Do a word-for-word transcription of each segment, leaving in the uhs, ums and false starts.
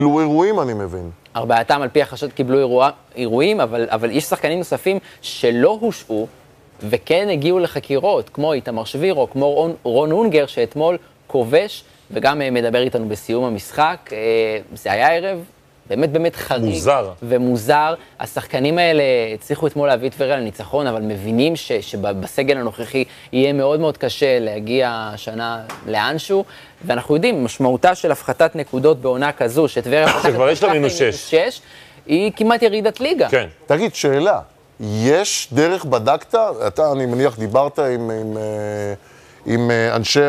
קיבלו אירועים, אני מבין. ארבעתם על פי החשד קיבלו אירוע, אירועים, אבל, אבל יש שחקנים נוספים שלא הושעו, וכן הגיעו לחקירות, כמו איתמר שבירו, כמו רון, רון אונגר, שאתמול כובש, וגם מדבר איתנו בסיום המשחק. זה היה ערב באמת באמת חריג. מוזר. ומוזר. השחקנים האלה הצליחו אתמול להביא את טבריה לניצחון, אבל מבינים ש, שבסגל הנוכחי יהיה מאוד מאוד קשה להגיע השנה לאנשהו, ואנחנו יודעים, משמעותה של הפחתת נקודות בעונה כזו, שטבריה שכבר יש לה מינוס שש. היא כמעט ירידת ליגה. כן. תגיד, שאלה, יש דרך בדקת? אתה, אני מניח, דיברת עם, עם, עם אנשי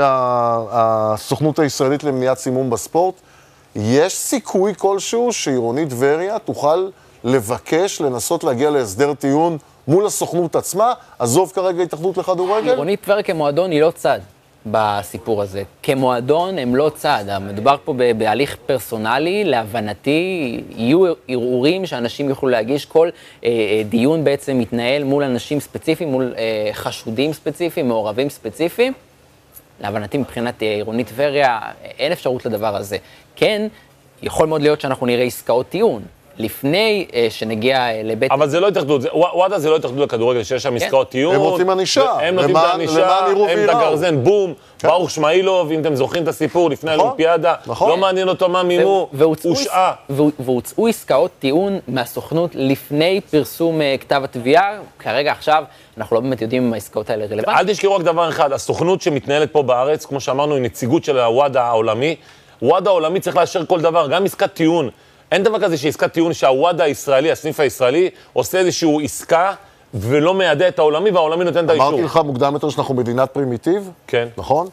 הסוכנות הישראלית למניעת סימום בספורט. יש סיכוי כלשהו שעירונית טבריה תוכל לבקש, לנסות להגיע להסדר טיעון מול הסוכנות עצמה? עזוב כרגע התאחדות לכדורגל? עירונית טבריה כמועדון היא לא צד בסיפור הזה. כמועדון הם לא צד. מדובר פה בהליך פרסונלי, להבנתי יהיו ערעורים שאנשים יוכלו להגיש. כל אה, דיון בעצם מתנהל מול אנשים ספציפיים, מול אה, חשודים ספציפיים, מעורבים ספציפיים. להבנתי מבחינת עירונית טבריה אין אפשרות לדבר הזה. כן, יכול מאוד להיות שאנחנו נראה עסקאות טיעון. לפני uh, שנגיע לבית... אבל זה לא התאחדות, וואדה זה לא התאחדות לכדורגל, שיש שם עסקאות טיעון. הם רוצים ענישה. הם נותנים את הענישה, הם את הגרזן, בום, ברוך שמעילוב, אם אתם זוכרים את הסיפור לפני האולימפיאדה, לא מעניין אותו מה מימו, הושעה. והוצאו עסקאות טיעון מהסוכנות לפני פרסום כתב התביעה. כרגע עכשיו אנחנו לא באמת יודעים אם העסקאות האלה רלוונטיות. אל תשכחו רק דבר אחד, הסוכנות שמתנהלת פה בארץ, כמו שאמרנו, היא נציגות של הוואדה העולמי. וואדה העולמי צריך לאשר כל דבר, גם עסקת טיעון. אין דבר כזה שעסקת טיעון שהוואדה הישראלי, הסניף הישראלי, עושה איזשהו עסקה ולא מיידע את העולמי, והעולמי נותן את האישור. אמרתי לך מוקדם יותר שאנחנו מדינת פרימיטיב, כן. נכון?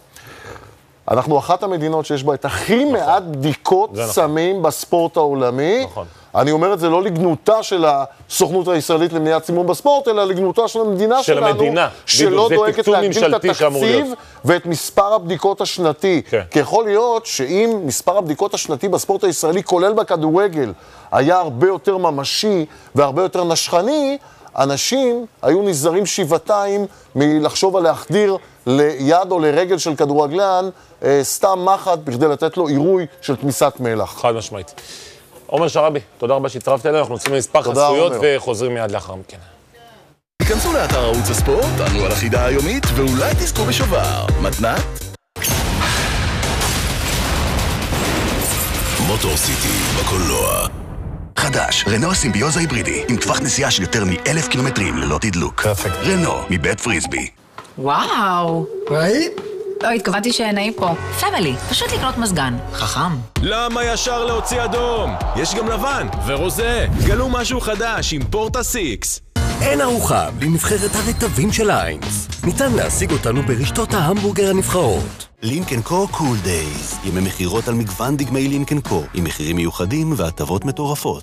אנחנו אחת המדינות שיש בה את הכי נכון. מעט בדיקות סמים נכון. בספורט העולמי. נכון. אני אומר את זה לא לגנותה של הסוכנות הישראלית למניעת סימום בספורט, אלא לגנותה של המדינה של שלנו, המדינה. שלא דואגת להגדיל את התקציב ואת מספר הבדיקות השנתי. כן. כי יכול להיות שאם מספר הבדיקות השנתי בספורט הישראלי, כולל בכדורגל, היה הרבה יותר ממשי והרבה יותר נשכני, אנשים היו נזהרים שבעתיים מלחשוב על להחדיר ליד או לרגל של כדורגלן אה, סתם מחט בכדי לתת לו עירוי של תמיסת מלח. חד משמעית. עומר שרבי, תודה רבה שהצטרפת אלינו, אנחנו נוצאים מספר חסויות וחוזרים מיד לאחר מכן. היכנסו לאתר ערוץ הספורט, ענו על החידה היומית ואולי תזכו בשובר. מתנת? מוטור סיטי בקולנוע. חדש, רנו סימביוזה היברידי, עם טווח נסיעה של יותר מאלף קילומטרים ללא תדלוק. רנו, מבית פריסבי. וואו. ראית? לא, התכוונתי שנעים פה. פמילי, פשוט לקנות מזגן. חכם. למה ישר להוציא אדום? יש גם לבן ורוזה. גלו משהו חדש עם פורטה סיקס. אין ארוחה בלי נבחרת הרטבים של איינס. ניתן להשיג אותנו ברשתות ההמבורגר הנבחרות. לינקן קו קול דייז. ימי מחירות על מגוון דגמי לינקן קו, עם מחירים מיוחדים והטבות מטורפות.